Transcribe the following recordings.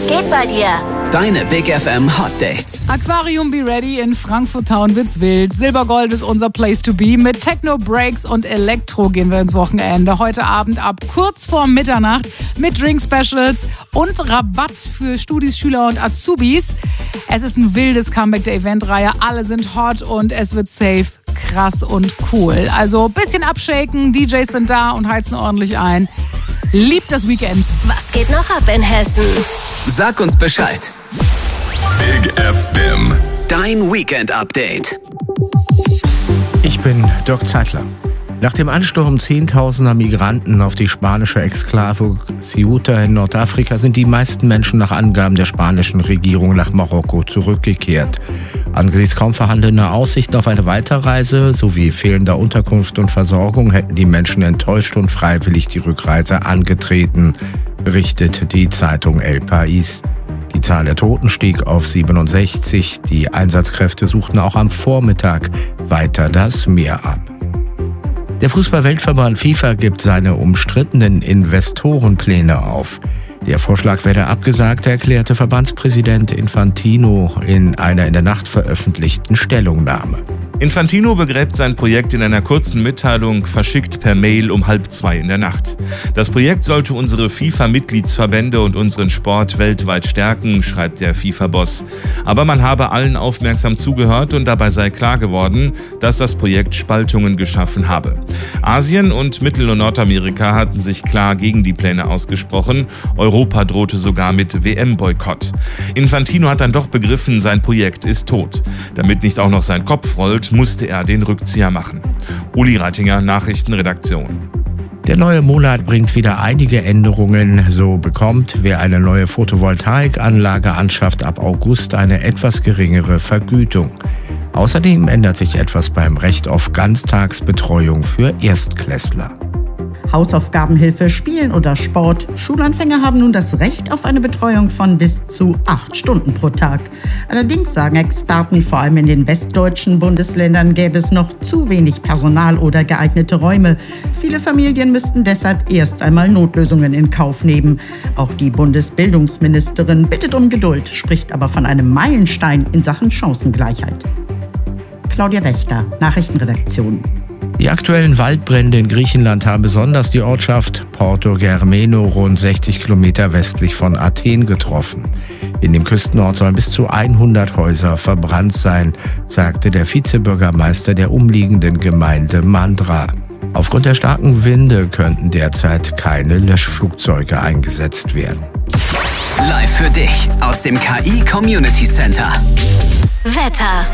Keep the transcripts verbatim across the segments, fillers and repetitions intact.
Was geht bei dir? Deine Big F M Hot Dates. Aquarium Be Ready in Frankfurt Town wird's wild. Silbergold ist unser Place to be. Mit Techno Breaks und Elektro gehen wir ins Wochenende. Heute Abend ab kurz vor Mitternacht mit Drink Specials und Rabatt für Studis, Schüler und Azubis. Es ist ein wildes Comeback der Eventreihe. Alle sind hot und es wird safe, krass und cool. Also ein bisschen abshaken, D Js sind da und heizen ordentlich ein. Liebt das Weekend. Was geht noch ab in Hessen? Sag uns Bescheid. Big F M. Dein Weekend-Update. Ich bin Dirk Zeitler. Nach dem Ansturm zehntausender Migranten auf die spanische Exklave Ceuta in Nordafrika sind die meisten Menschen nach Angaben der spanischen Regierung nach Marokko zurückgekehrt. Angesichts kaum vorhandener Aussichten auf eine Weiterreise sowie fehlender Unterkunft und Versorgung hätten die Menschen enttäuscht und freiwillig die Rückreise angetreten, berichtet die Zeitung El País. Die Zahl der Toten stieg auf siebenundsechzig. Die Einsatzkräfte suchten auch am Vormittag weiter das Meer ab. Der Fußball-Weltverband FIFA gibt seine umstrittenen Investorenpläne auf. Der Vorschlag werde abgesagt, erklärte Verbandspräsident Infantino in einer in der Nacht veröffentlichten Stellungnahme. Infantino begräbt sein Projekt in einer kurzen Mitteilung, verschickt per Mail um halb zwei in der Nacht. Das Projekt sollte unsere FIFA-Mitgliedsverbände und unseren Sport weltweit stärken, schreibt der FIFA-Boss. Aber man habe allen aufmerksam zugehört und dabei sei klar geworden, dass das Projekt Spaltungen geschaffen habe. Asien und Mittel- und Nordamerika hatten sich klar gegen die Pläne ausgesprochen. Europa drohte sogar mit W M-Boykott. Infantino hat dann doch begriffen, sein Projekt ist tot. Damit nicht auch noch sein Kopf rollt, musste er den Rückzieher machen. Uli Reitinger, Nachrichtenredaktion. Der neue Monat bringt wieder einige Änderungen. So bekommt, wer eine neue Photovoltaikanlage anschafft, ab August eine etwas geringere Vergütung. Außerdem ändert sich etwas beim Recht auf Ganztagsbetreuung für Erstklässler. Hausaufgabenhilfe, Spielen oder Sport. Schulanfänger haben nun das Recht auf eine Betreuung von bis zu acht Stunden pro Tag. Allerdings sagen Experten, vor allem in den westdeutschen Bundesländern gäbe es noch zu wenig Personal oder geeignete Räume. Viele Familien müssten deshalb erst einmal Notlösungen in Kauf nehmen. Auch die Bundesbildungsministerin bittet um Geduld, spricht aber von einem Meilenstein in Sachen Chancengleichheit. Claudia Wächter, Nachrichtenredaktion. Die aktuellen Waldbrände in Griechenland haben besonders die Ortschaft Porto Germeno rund sechzig Kilometer westlich von Athen getroffen. In dem Küstenort sollen bis zu hundert Häuser verbrannt sein, sagte der Vizebürgermeister der umliegenden Gemeinde Mandra. Aufgrund der starken Winde könnten derzeit keine Löschflugzeuge eingesetzt werden. Live für dich aus dem K I Community Center. Wetter.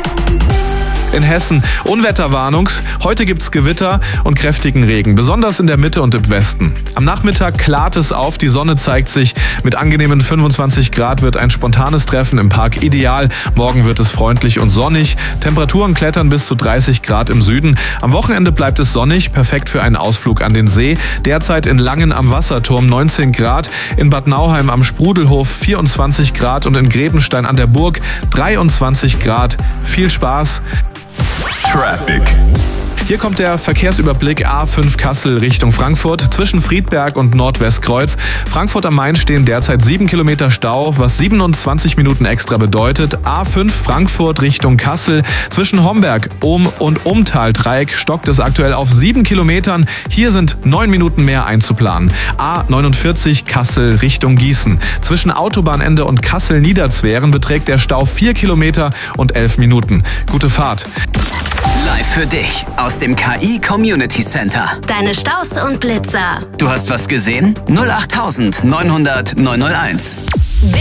In Hessen Unwetterwarnung. Heute gibt's Gewitter und kräftigen Regen, besonders in der Mitte und im Westen. Am Nachmittag klart es auf, die Sonne zeigt sich. Mit angenehmen fünfundzwanzig Grad wird ein spontanes Treffen im Park ideal. Morgen wird es freundlich und sonnig. Temperaturen klettern bis zu dreißig Grad im Süden. Am Wochenende bleibt es sonnig, perfekt für einen Ausflug an den See. Derzeit in Langen am Wasserturm neunzehn Grad, in Bad Nauheim am Sprudelhof vierundzwanzig Grad und in Grebenstein an der Burg dreiundzwanzig Grad. Viel Spaß! Traffic. Hier kommt der Verkehrsüberblick A fünf Kassel Richtung Frankfurt zwischen Friedberg und Nordwestkreuz. Frankfurt am Main stehen derzeit sieben Kilometer Stau, was siebenundzwanzig Minuten extra bedeutet. A fünf Frankfurt Richtung Kassel zwischen Homberg, Ohm und Umtal-Dreieck stockt es aktuell auf sieben Kilometern. Hier sind neun Minuten mehr einzuplanen. A neunundvierzig Kassel Richtung Gießen. Zwischen Autobahnende und Kassel-Niederzweren beträgt der Stau vier Kilometer und elf Minuten. Gute Fahrt. Live für dich aus dem K I Community Center. Deine Staus und Blitzer. Du hast was gesehen? null acht neunhundert neunhunderteins.